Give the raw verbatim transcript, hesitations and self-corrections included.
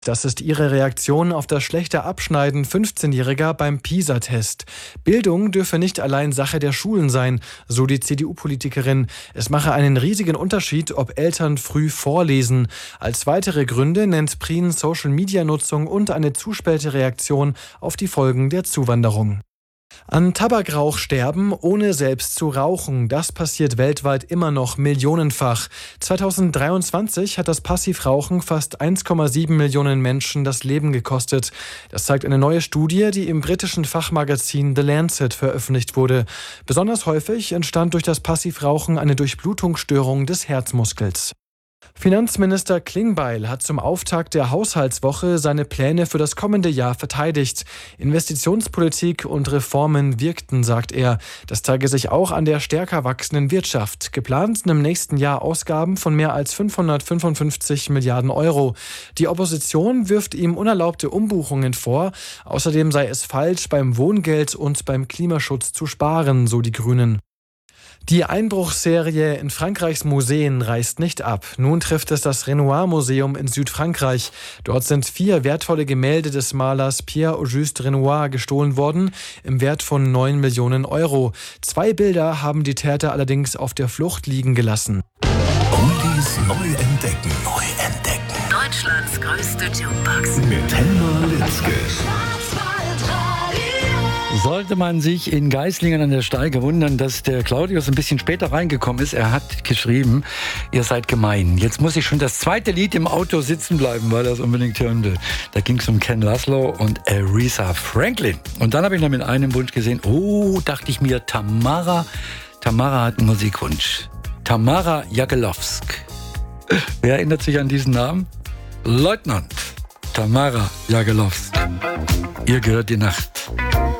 Das ist ihre Reaktion auf das schlechte Abschneiden fünfzehnjähriger beim PISA-Test. Bildung dürfe nicht allein Sache der Schulen sein, so die C D U-Politikerin. Es mache einen riesigen Unterschied, ob Eltern früh vorlesen. Als weitere Gründe nennt Prien Social-Media-Nutzung und eine zu späte Reaktion auf die Folgen der Zuwanderung. An Tabakrauch sterben, ohne selbst zu rauchen. Das passiert weltweit immer noch millionenfach. zweitausenddreiundzwanzig hat das Passivrauchen fast eins Komma sieben Millionen Menschen das Leben gekostet. Das zeigt eine neue Studie, die im britischen Fachmagazin The Lancet veröffentlicht wurde. Besonders häufig entstand durch das Passivrauchen eine Durchblutungsstörung des Herzmuskels. Finanzminister Klingbeil hat zum Auftakt der Haushaltswoche seine Pläne für das kommende Jahr verteidigt. Investitionspolitik und Reformen wirkten, sagt er. Das zeige sich auch an der stärker wachsenden Wirtschaft. Geplant sind im nächsten Jahr Ausgaben von mehr als fünfhundertfünfundfünfzig Milliarden Euro. Die Opposition wirft ihm unerlaubte Umbuchungen vor. Außerdem sei es falsch, beim Wohngeld und beim Klimaschutz zu sparen, so die Grünen. Die Einbruchsserie in Frankreichs Museen reißt nicht ab. Nun trifft es das Renoir-Museum in Südfrankreich. Dort sind vier wertvolle Gemälde des Malers Pierre-Auguste Renoir gestohlen worden, im Wert von neun Millionen Euro. Zwei Bilder haben die Täter allerdings auf der Flucht liegen gelassen. Oldies neu entdecken. Neu entdecken. Deutschlands größte Jukebox. Mit Helma Litzke. Sollte man sich in Geislingen an der Steige wundern, dass der Claudius ein bisschen später reingekommen ist. Er hat geschrieben, ihr seid gemein. Jetzt muss ich schon das zweite Lied im Auto sitzen bleiben, weil er es unbedingt hören will. Da ging es um Ken Laszlo und Aretha Franklin. Und dann habe ich noch mit einem Wunsch gesehen, oh, dachte ich mir, Tamara, Tamara hat einen Musikwunsch. Tamara Jagelowsk. Wer erinnert sich an diesen Namen? Leutnant Tamara Jagelowsk. Ihr gehört die Nacht.